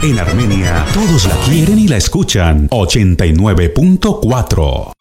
En Armenia, todos la quieren y la escuchan. 89.4.